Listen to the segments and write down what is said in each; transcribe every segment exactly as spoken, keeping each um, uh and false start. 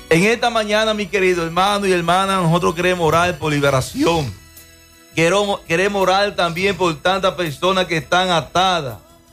En esta mañana, mi querido hermano y hermana, nosotros queremos orar por liberación. Queremos, queremos orar también por tantas personas que están atadas,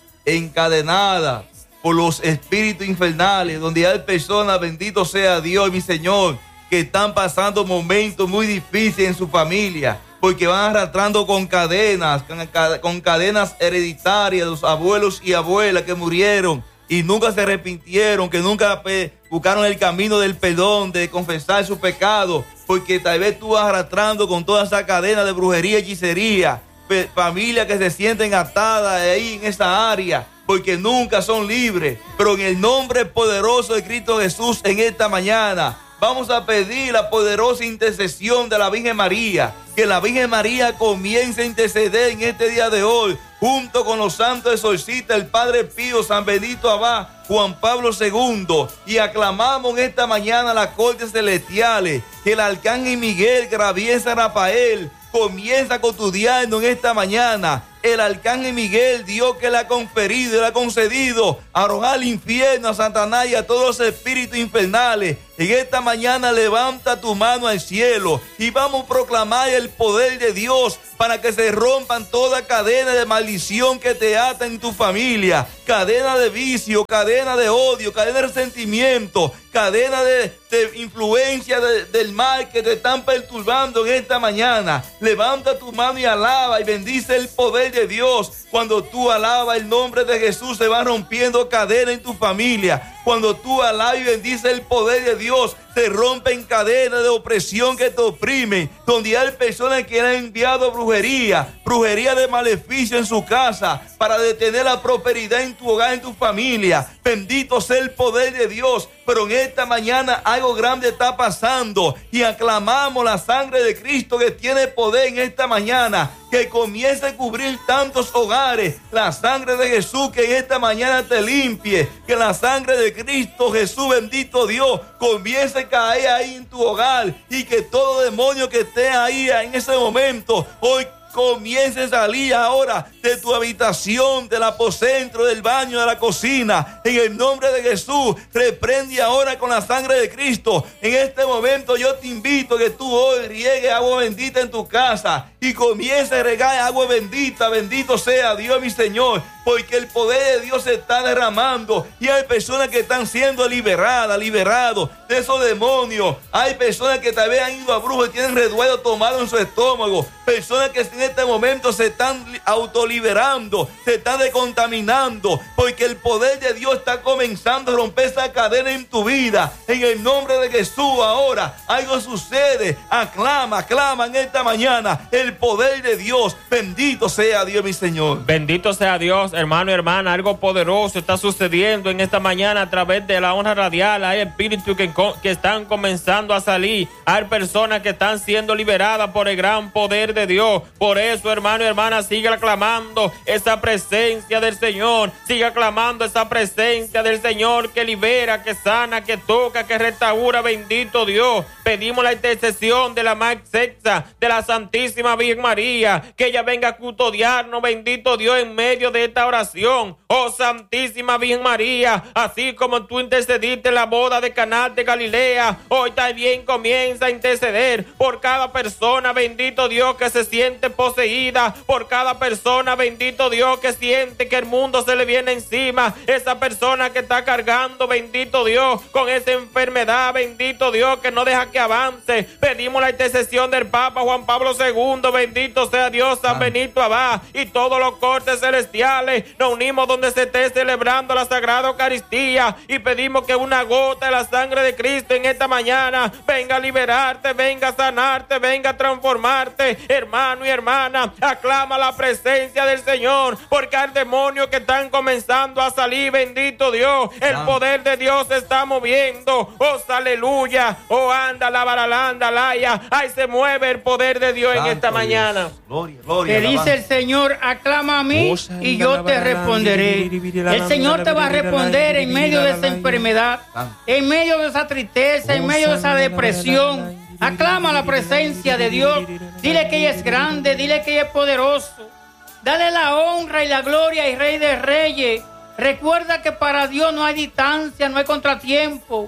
encadenadas por los espíritus infernales, donde hay personas, bendito sea Dios, mi Señor, que están pasando momentos muy difíciles en su familia, porque van arrastrando con cadenas, con, con cadenas hereditarias de los abuelos y abuelas que murieron y nunca se arrepintieron, que nunca pe, buscaron el camino del perdón, de confesar su pecado, porque tal vez tú vas arrastrando con toda esa cadena de brujería y hechicería, pe, familias que se sienten atadas ahí en esa área, porque nunca son libres. Pero en el nombre poderoso de Cristo Jesús, en esta mañana vamos a pedir la poderosa intercesión de la Virgen María, que la Virgen María comience a interceder en este día de hoy, junto con los santos exorcistas, el Padre Pío, San Benito Abad, Juan Pablo segundo, y aclamamos en esta mañana las cortes celestiales, que el arcángel Miguel, Gabriel, San Rafael, comienza a custodiarnos en esta mañana. El arcángel Miguel, Dios que le ha conferido y le ha concedido arrojar al infierno a Satanás y a todos los espíritus infernales. En esta mañana levanta tu mano al cielo y vamos a proclamar el poder de Dios para que se rompan toda cadena de maldición que te ata en tu familia, cadena de vicio, cadena de odio, cadena de resentimiento, cadena de, de influencia de, del mal que te están perturbando en esta mañana. Levanta tu mano y alaba y bendice el poder de Dios. Cuando tú alabas el nombre de Jesús, se van rompiendo cadenas en tu familia. Cuando tú alabas y bendices el poder de Dios, se rompen cadenas de opresión que te oprimen. Donde hay personas que han enviado brujería, brujería de maleficio en su casa, para detener la prosperidad en tu hogar, en tu familia. Bendito sea el poder de Dios. Pero en esta mañana algo grande está pasando y aclamamos la sangre de Cristo que tiene poder en esta mañana, que comience a cubrir tantos hogares. La sangre de Jesús que en esta mañana te limpie, que la sangre de Cristo Jesús, bendito Dios, comience a caer ahí en tu hogar y que todo demonio que esté ahí en ese momento hoy comience a salir ahora de tu habitación, del aposento, del baño, de la cocina. En el nombre de Jesús, reprende ahora con la sangre de Cristo. En este momento yo te invito a que tú hoy riegues agua bendita en tu casa y comience a regar agua bendita. Bendito sea Dios, mi Señor, porque el poder de Dios se está derramando y hay personas que están siendo liberadas, liberados de esos demonios. Hay personas que tal vez han ido a brujos y tienen reduelo tomado en su estómago. Personas que en este momento se están autoliberando, se están descontaminando, porque el poder de Dios está comenzando a romper esa cadena en tu vida. En el nombre de Jesús ahora algo sucede. Aclama, aclama en esta mañana el poder de Dios. Bendito sea Dios, mi Señor. Bendito sea Dios, hermano y hermana. Algo poderoso está sucediendo en esta mañana a través de la onda radial. Hay espíritus que, que están comenzando a salir. Hay personas que están siendo liberadas por el gran poder de Dios. Por eso, hermano y hermana, sigue aclamando esa presencia del Señor. Sigue aclamando esa presencia del Señor que libera, que sana, que toca, que restaura. Bendito Dios. Pedimos la intercesión de la más sexta, de la Santísima Virgen María, que ella venga a custodiarnos, bendito Dios, en medio de esta oración. Oh Santísima Virgen María, así como tú intercediste en la boda de Caná de Galilea, hoy también comienza a interceder por cada persona, bendito Dios, que se siente poseída, por cada persona, bendito Dios, que siente que el mundo se le viene encima, esa persona que está cargando, bendito Dios, con esa enfermedad, bendito Dios, que no deja que avance. Pedimos la intercesión del Papa Juan Pablo segundo, bendito sea Dios, San Benito Abad y todos los cortes celestiales. Nos unimos donde se esté celebrando la Sagrada Eucaristía y pedimos que una gota de la sangre de Cristo en esta mañana venga a liberarte, venga a sanarte, venga a transformarte. Hermano y hermana, aclama la presencia del Señor, porque hay demonios que están comenzando a salir, bendito Dios. El poder de Dios se está moviendo. Oh, aleluya. Oh, anda, la baralanda, laya. Ay, se mueve el poder de Dios en esta mañana. Gloria, gloria. Te dice el Señor, aclama a mí y yo te responderé. El Señor te va a responder en medio de esa enfermedad, en medio de esa tristeza, en medio de esa depresión. Aclama la presencia de Dios. Dile que ella es grande, dile que ella es poderoso. Dale la honra y la gloria y Rey de Reyes. Recuerda que para Dios no hay distancia, no hay contratiempo.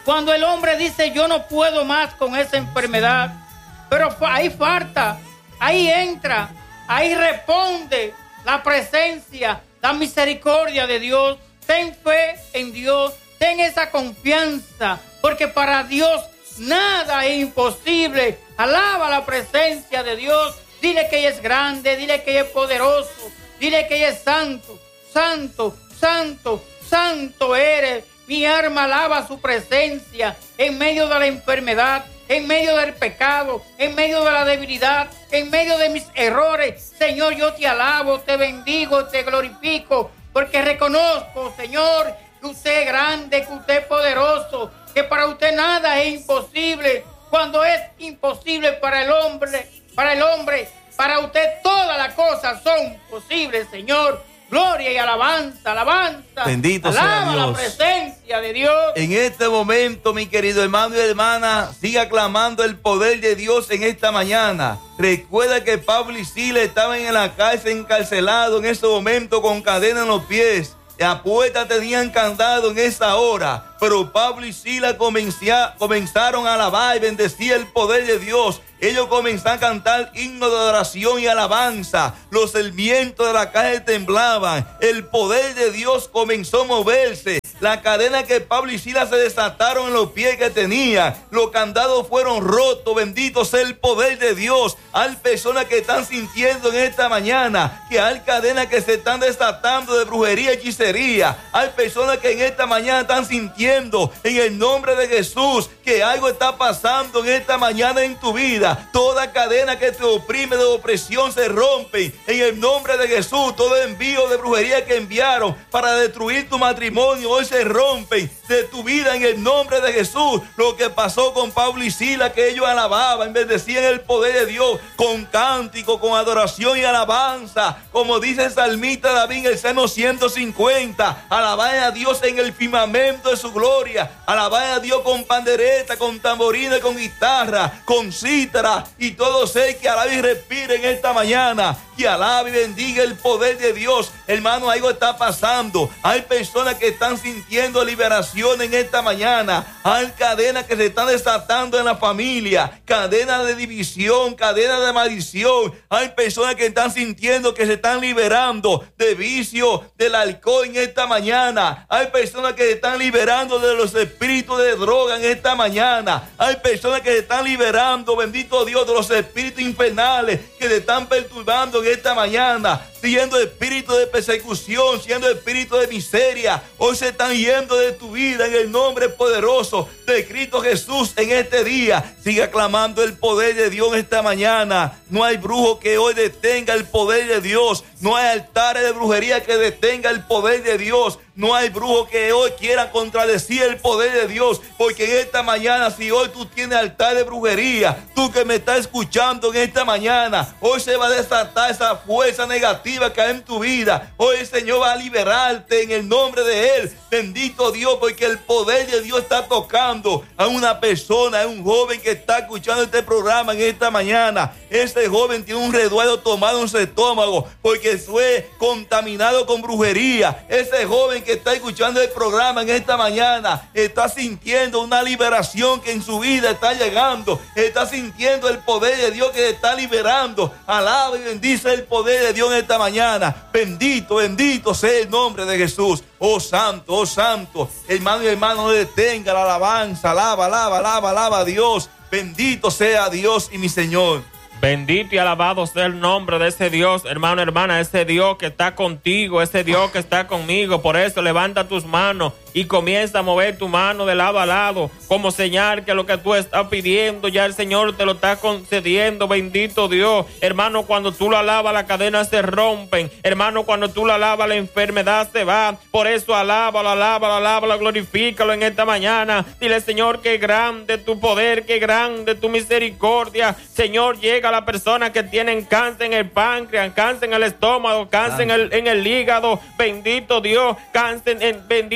Cuando el hombre dice, yo no puedo más con esa enfermedad, pero ahí falta, ahí entra, ahí responde la presencia, la misericordia de Dios. Ten fe en Dios, ten esa confianza, porque para Dios nada es imposible. Alaba la presencia de Dios, dile que ella es grande, dile que ella es poderoso, dile que ella es santo, santo, santo, santo eres. Mi alma alaba su presencia en medio de la enfermedad, en medio del pecado, en medio de la debilidad, en medio de mis errores. Señor, yo te alabo, te bendigo, te glorifico, porque reconozco, Señor, que usted es grande, que usted es poderoso, que para usted nada es imposible. Cuando es imposible para el hombre, para el hombre, para usted todas las cosas son posibles, Señor. Gloria y alabanza, alabanza. Bendito Alaba sea Dios. La presencia de Dios. En este momento, mi querido hermano y hermana, siga clamando el poder de Dios en esta mañana. Recuerda que Pablo y Silas estaban en la cárcel encarcelados en ese momento con cadenas en los pies. La puerta tenían candado en esa hora, pero Pablo y Silas comenzaron a alabar y bendecir el poder de Dios. Ellos comenzaron a cantar himnos de adoración y alabanza. Los sarmientos de la cárcel temblaban. El poder de Dios comenzó a moverse. La cadena que Pablo y Silas se desataron en los pies que tenían. Los candados fueron rotos. Bendito sea el poder de Dios. Hay personas que están sintiendo en esta mañana que hay cadenas que se están desatando de brujería y hechicería. Hay personas que en esta mañana están sintiendo en el nombre de Jesús que algo está pasando en esta mañana en tu vida. Toda cadena que te oprime de opresión se rompe en el nombre de Jesús. Todo envío de brujería que enviaron para destruir tu matrimonio hoy se rompen de tu vida en el nombre de Jesús. Lo que pasó con Pablo y Silas, que ellos alababan, bendecían el poder de Dios con cántico, con adoración y alabanza, como dice el salmista David en el Salmo ciento cincuenta. Alabar a Dios en el firmamento de su gloria, alabar a Dios con pandereta, con tamborines, con guitarra, con cítara, y todo ser que alabe y respire en esta mañana, que alabe y bendiga el poder de Dios. Hermano, algo está pasando. Hay personas que están sintiendo liberación en esta mañana. Hay cadenas que se están desatando en la familia, cadenas de división, cadenas de maldición. Hay personas que están sintiendo que se están liberando de vicio, del alcohol en esta mañana. Hay personas que se están liberando de los espíritus de droga en esta mañana. Hay personas que se están liberando, bendito Dios, de los espíritus infernales que se están perturbando en esta mañana, siendo espíritu de persecución, siendo espíritu de miseria. Hoy se están yendo de tu vida en el nombre poderoso de Cristo Jesús en este día. Siga clamando el poder de Dios esta mañana. No hay brujo que hoy detenga el poder de Dios. No hay altares de brujería que detenga el poder de Dios. No hay brujo que hoy quiera contradecir el poder de Dios, porque en esta mañana, si hoy tú tienes altar de brujería, tú que me estás escuchando en esta mañana, hoy se va a desatar esa fuerza negativa que hay en tu vida. Hoy el Señor va a liberarte en el nombre de Él. Bendito Dios, porque el poder de Dios está tocando a una persona, a un joven que está escuchando este programa en esta mañana. Ese joven tiene un reduelo tomado en su estómago porque fue contaminado con brujería. Ese joven que está escuchando el programa en esta mañana está sintiendo una liberación que en su vida está llegando. Está sintiendo el poder de Dios que le está liberando. Alaba y bendice el poder de Dios en esta mañana. Bendito, bendito sea el nombre de Jesús. Oh santo, oh santo. Hermano y hermano, no detenga la alabanza. Alaba, alaba, alaba, alaba a Dios. Bendito sea Dios y mi Señor. Bendito y alabado sea el nombre de ese Dios, hermano, hermana, ese Dios que está contigo, ese Dios que está conmigo. Por eso levanta tus manos y comienza a mover tu mano de lado a lado, como señal que lo que tú estás pidiendo, ya el Señor te lo está concediendo. Bendito Dios. Hermano, cuando tú lo alabas, las cadenas se rompen. Hermano, cuando tú lo alabas, la enfermedad se va. Por eso alábalo, alábalo, alábalo, glorifícalo en esta mañana. Dile, Señor, qué grande tu poder, qué grande tu misericordia. Señor, llega a las personas que tienen cáncer en el páncreas, cáncer en el estómago, cáncer en el, en el hígado. Bendito Dios, cáncer en, bendito Dios, en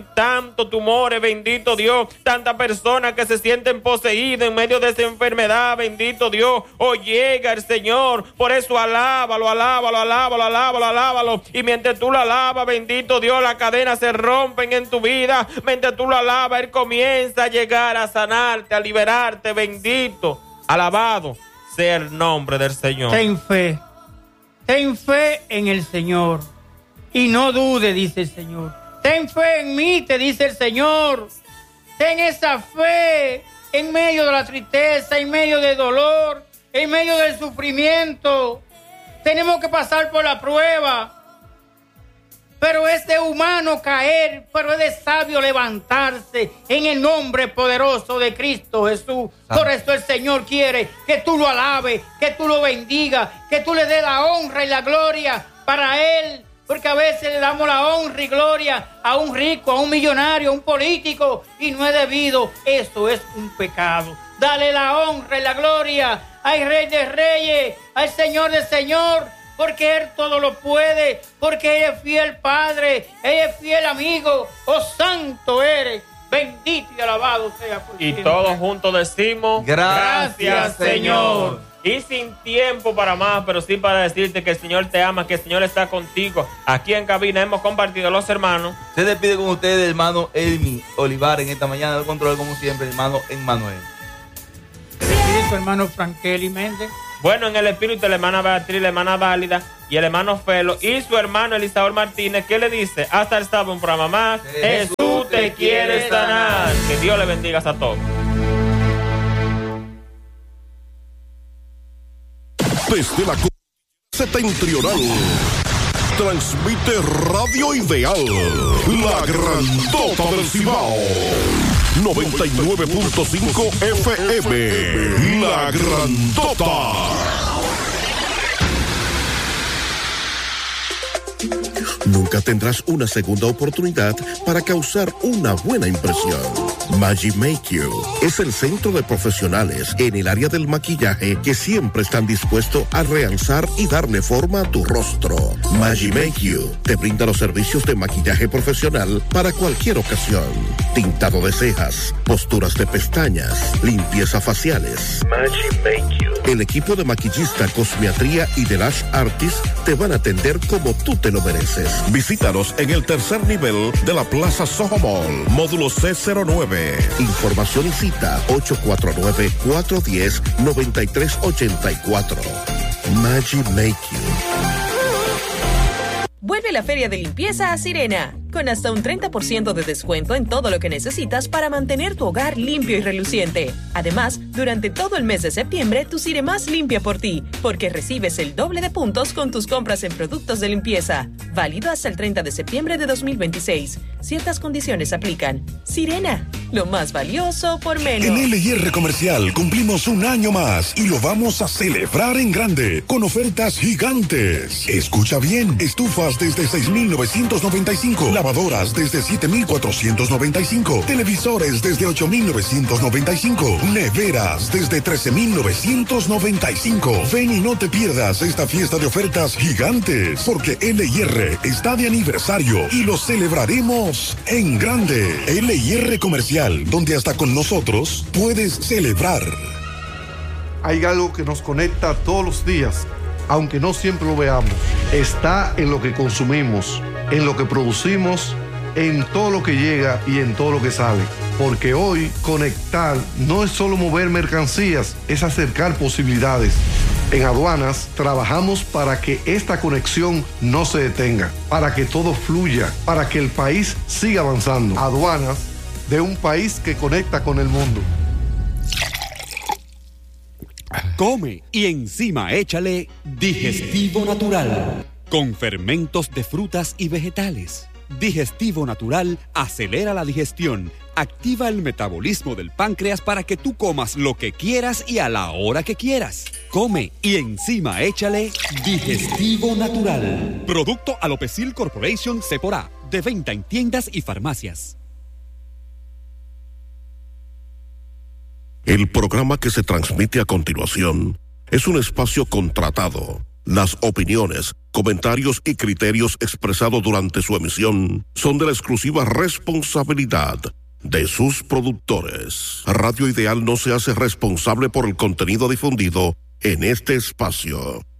tienen tantos tumores, bendito Dios, tantas personas que se sienten poseídas en medio de esa enfermedad, bendito Dios, hoy llega el Señor, por eso alábalo, alábalo, alábalo, alábalo, alábalo, y mientras tú lo alabas, bendito Dios, las cadenas se rompen en tu vida, mientras tú lo alabas, Él comienza a llegar a sanarte, a liberarte, bendito, alabado sea el nombre del Señor. Ten fe, ten fe en el Señor y no dude, dice el Señor. Ten fe en mí, te dice el Señor. Ten esa fe en medio de la tristeza, en medio del dolor, en medio del sufrimiento. Tenemos que pasar por la prueba. Pero es de humano caer, pero es de sabio levantarse en el nombre poderoso de Cristo Jesús. Ah. Por eso el Señor quiere que tú lo alabes, que tú lo bendigas, que tú le des la honra y la gloria para Él. Porque a veces le damos la honra y gloria a un rico, a un millonario, a un político, y no es debido. Eso es un pecado. Dale la honra y la gloria al Rey de Reyes, al Señor de Señor, porque Él todo lo puede, porque Él es fiel Padre, Él es fiel amigo. Oh, santo eres, bendito y alabado sea por Y siempre. todos juntos decimos, gracias, gracias Señor. Señor. Y sin tiempo para más, pero sí para decirte que el Señor te ama, que el Señor está contigo. Aquí en cabina hemos compartido los hermanos. Se despide con ustedes, hermano Elmi Olivar, en esta mañana del control, como siempre, hermano Emmanuel. Se despide su hermano Frankeli Méndez. Bueno, en el espíritu, la hermana Beatriz, la hermana Válida y el hermano Felo y su hermano Elisaur Martínez, que le dice, hasta el sábado un programa más. Jesús, Jesús te quiere sanar. Que Dios le bendiga a todos. Desde la septentrional transmite Radio Ideal, la grandota del Cibao, noventa y nueve punto cinco F M, la grandota. Nunca tendrás una segunda oportunidad para causar una buena impresión. Magi Make You es el centro de profesionales en el área del maquillaje que siempre están dispuestos a realzar y darle forma a tu rostro. Magi Make You te brinda los servicios de maquillaje profesional para cualquier ocasión. Tintado de cejas, posturas de pestañas, limpieza faciales. Magi Make You. El equipo de maquillista, cosmiatría y de lash artist te van a atender como tú te lo mereces. Visítanos en el tercer nivel de la Plaza Soho Mall, módulo C cero nueve. Información y cita ocho cuatro nueve, cuatro uno cero, nueve tres ocho cuatro. Magi Make You. Vuelve la feria de limpieza a Sirena, con hasta un treinta por ciento de descuento en todo lo que necesitas para mantener tu hogar limpio y reluciente. Además, durante todo el mes de septiembre, tu Siremás limpia por ti, porque recibes el doble de puntos con tus compras en productos de limpieza. Válido hasta el treinta de septiembre de dos mil veintiséis. Ciertas condiciones aplican. Sirena, lo más valioso por menos. En L y R Comercial cumplimos un año más y lo vamos a celebrar en grande, con ofertas gigantes. Escucha bien, estufas desde seis mil novecientos noventa y cinco, lavadoras desde siete mil cuatrocientos noventa y cinco, televisores desde ocho mil novecientos noventa y cinco, neveras desde trece mil novecientos noventa y cinco. Ven y no te pierdas esta fiesta de ofertas gigantes, porque L y R está de aniversario y lo celebraremos en grande. L y R Comercial, donde hasta con nosotros puedes celebrar. Hay algo que nos conecta todos los días, aunque no siempre lo veamos. Está en lo que consumimos, en lo que producimos, en todo lo que llega y en todo lo que sale. Porque hoy conectar no es solo mover mercancías, es acercar posibilidades. En Aduanas trabajamos para que esta conexión no se detenga, para que todo fluya, para que el país siga avanzando. Aduanas, de un país que conecta con el mundo. Come y encima échale Digestivo Natural, con fermentos de frutas y vegetales. Digestivo Natural acelera la digestión, activa el metabolismo del páncreas para que tú comas lo que quieras y a la hora que quieras. Come y encima échale Digestivo Natural. Producto Alopecil Corporation Cepora, de venta en tiendas y farmacias. El programa que se transmite a continuación es un espacio contratado Las opiniones, comentarios y criterios expresados durante su emisión son de la exclusiva responsabilidad de sus productores. Radio Ideal no se hace responsable por el contenido difundido en este espacio.